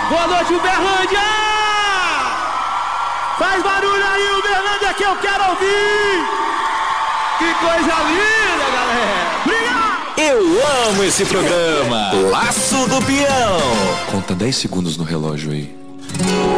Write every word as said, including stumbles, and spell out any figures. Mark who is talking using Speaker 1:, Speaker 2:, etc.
Speaker 1: Boa noite, Uberlândia! Faz barulho aí, Uberlândia, que eu quero ouvir! Que coisa linda, galera! Obrigado!
Speaker 2: Eu amo esse programa! Laço do Peão! Conta dez segundos no relógio aí.